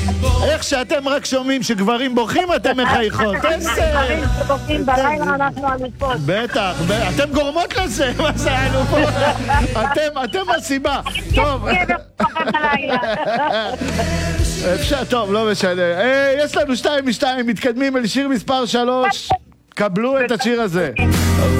איך שאתם רק שומעים שגברים בוכים, אתם מחייכות. איזה... גברים שבוכים בלילה, אנחנו אלופות. בטח, אתם גורמות לזה, מה זה אלופות? אתם הסיבה. טוב. גבר פוחד בלילה. אפשר, טוב, לא משנה. יש לנו 2 מ-2, מתקדמים אל שיר מספר 3. קבלו את השיר הזה.